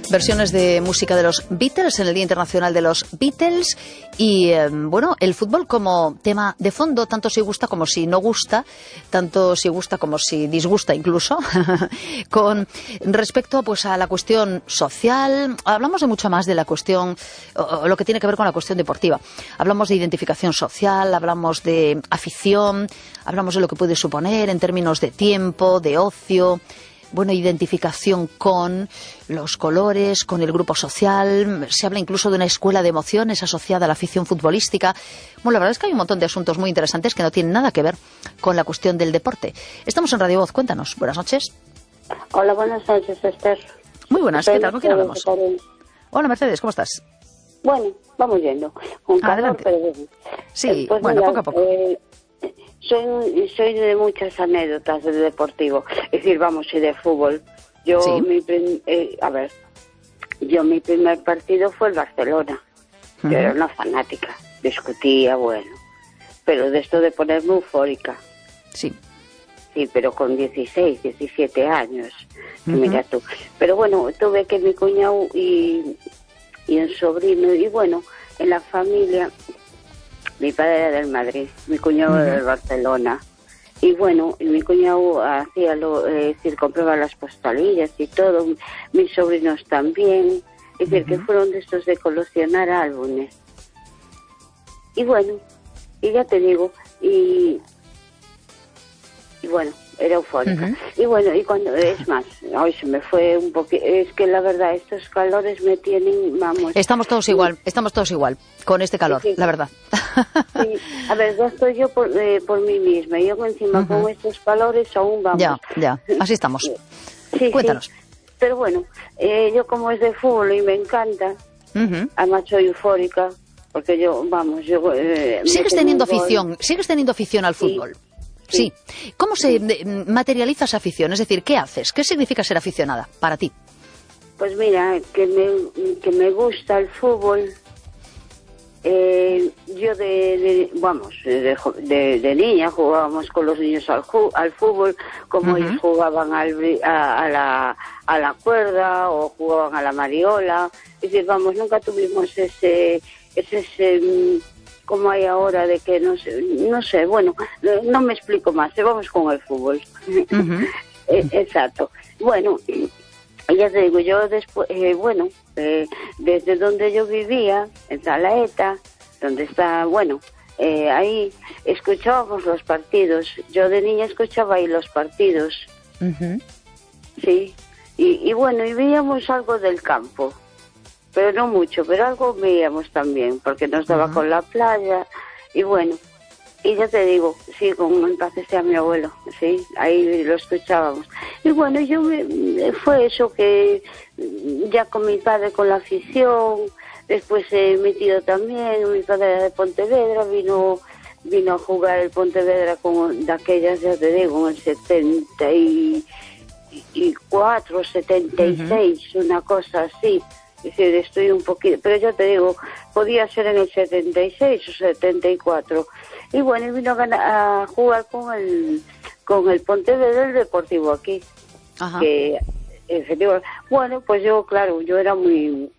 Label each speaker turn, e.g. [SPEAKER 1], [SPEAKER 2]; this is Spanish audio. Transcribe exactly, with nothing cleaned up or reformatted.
[SPEAKER 1] Versiones de música de los Beatles en el Día Internacional de los Beatles y, eh, bueno, el fútbol como tema de fondo, tanto si gusta como si no gusta, tanto si gusta como si disgusta incluso, con respecto pues a la cuestión social. Hablamos de mucho más de la cuestión, o, lo que tiene que ver con la cuestión deportiva. Hablamos de identificación social, hablamos de afición, hablamos de lo que puede suponer en términos de tiempo, de ocio. Bueno, identificación con los colores, con el grupo social. Se habla incluso de una escuela de emociones asociada a la afición futbolística. Bueno, la verdad es que hay un montón de asuntos muy interesantes que no tienen nada que ver con la cuestión del deporte. Estamos en Radio Voz, cuéntanos. Buenas noches.
[SPEAKER 2] Hola, buenas noches, Esther.
[SPEAKER 1] Muy buenas, ¿qué tal? ¿Con quién hablamos? Hola, Mercedes, ¿cómo estás?
[SPEAKER 2] Bueno, vamos yendo. Un calor, pero bueno.
[SPEAKER 1] Sí,
[SPEAKER 2] eh, pues
[SPEAKER 1] bueno,
[SPEAKER 2] mira,
[SPEAKER 1] poco a poco.
[SPEAKER 2] Eh, Soy, soy de muchas anécdotas del deportivo, es decir, vamos, y de fútbol. Yo,
[SPEAKER 1] ¿Sí?
[SPEAKER 2] mi prim, eh, a ver, yo mi primer partido fue el Barcelona. Uh-huh. Yo era una fanática, discutía, bueno, pero de esto de ponerme eufórica.
[SPEAKER 1] Sí.
[SPEAKER 2] Sí, pero con dieciséis, diecisiete años, uh-huh. Mira tú. Pero bueno, tuve que mi cuñado y, y un sobrino, y bueno, en la familia... Mi padre era del Madrid, mi cuñado uh-huh. era del Barcelona. Y bueno, y mi cuñado hacía lo, es decir, compraba las postalillas y todo, mis sobrinos también. Es decir, uh-huh. que fueron de estos de coleccionar álbumes. Y bueno, y ya te digo, y, y bueno, era eufórica. Uh-huh. Y bueno, y cuando, es más, hoy se me fue un poquito, es que la verdad, estos calores me tienen, vamos.
[SPEAKER 1] Estamos todos igual, estamos todos igual, con este calor, sí, sí. La verdad.
[SPEAKER 2] Sí, a ver, ya estoy yo por, eh, por mí misma, yo encima uh-huh. con estos calores aún vamos.
[SPEAKER 1] Ya, ya, así estamos.
[SPEAKER 2] Sí,
[SPEAKER 1] cuéntanos.
[SPEAKER 2] Sí. Pero bueno, eh, yo como es de fútbol y me encanta, uh-huh. además soy eufórica, porque yo, vamos, yo... Eh,
[SPEAKER 1] ¿Sigues teniendo afición, sigues teniendo afición al fútbol? Sí. Sí. sí. ¿Cómo se sí. materializa esa afición? Es decir, ¿qué haces? ¿Qué significa ser aficionada para ti?
[SPEAKER 2] Pues mira, que me, que me gusta el fútbol. Eh, yo de, de vamos, de, de, de niña jugábamos con los niños al, al fútbol, como uh-huh. ellos jugaban al, a, a, la, a la cuerda o jugaban a la mariola. Es decir, vamos, nunca tuvimos ese... ese, ese como hay ahora de que no sé, no sé, bueno, no me explico más, vamos con el fútbol. Uh-huh. eh, exacto. Bueno, ya te digo, yo después, eh, bueno, eh, desde donde yo vivía, en Zalaeta, donde está, bueno, eh, ahí escuchábamos los partidos. Yo de niña escuchaba ahí los partidos. Uh-huh. Sí, y, y bueno, y veíamos algo del campo. Pero no mucho, pero algo veíamos también, porque nos daba uh-huh. con la playa, y bueno, y ya te digo, sí, con en paz esté a mi abuelo, sí, ahí lo escuchábamos. Y bueno, yo me, fue eso que ya con mi padre con la afición, después eh, mi tío también, mi padre era de Pontevedra, vino vino a jugar el Pontevedra con de aquellas, ya te digo, en el setenta y cuatro, setenta y seis, uh-huh. una cosa así. Es decir, estoy un poquito, pero yo te digo, podía ser en el setenta y seis o setenta y cuatro. Y bueno, y vino a, ganar, a jugar con el con el Pontevedra del Deportivo aquí. Ajá. Que, efectivamente, bueno, pues yo, claro, yo era muy